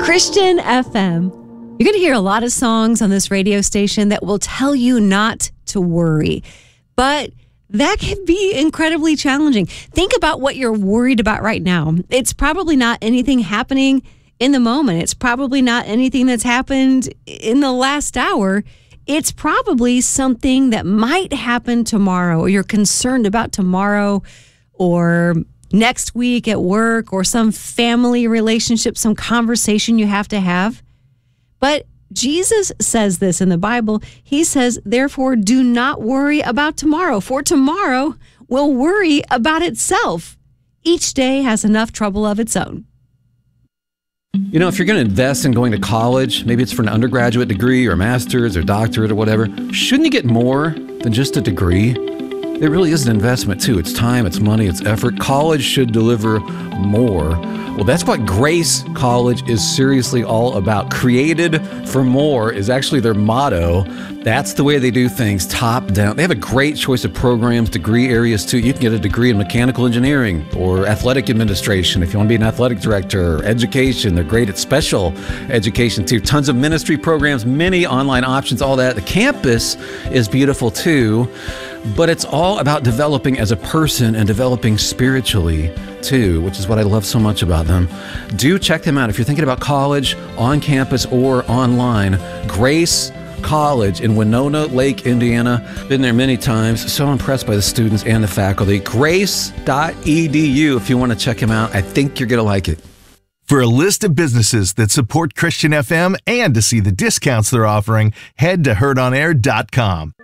Christian FM. You're going to hear a lot of songs on this radio station that will tell you not to worry. But that can be incredibly challenging. Think about what you're worried about right now. It's probably not anything happening in the moment. It's probably not anything that's happened in the last hour. It's probably something that might happen tomorrow, or you're concerned about tomorrow, or next week at work, or some family relationship, some conversation you have to have. But Jesus says this in the Bible. He says, therefore, do not worry about tomorrow, for tomorrow will worry about itself. Each day has enough trouble of its own. You know, if you're going to invest in going to college, maybe it's for an undergraduate degree or master's or doctorate or whatever, shouldn't you get more than just a degree? It really is an investment, too. It's time, it's money, it's effort. College should deliver more. Well, that's what Grace College is seriously all about. Created for more is actually their motto. That's the way they do things, top down. They have a great choice of programs, degree areas, too. You can get a degree in mechanical engineering or athletic administration if you want to be an athletic director, or education. They're great at special education, too. Tons of ministry programs, many online options, all that. The campus is beautiful, too. But it's all about developing as a person and developing spiritually, too, which is what I love so much about them. Do check them out if you're thinking about college, on campus or online. Grace College in Winona Lake, Indiana. Been there many times. So impressed by the students and the faculty. Grace.edu if you want to check them out. I think you're going to like it. For a list of businesses that support Christian FM and to see the discounts they're offering, head to heardonair.com.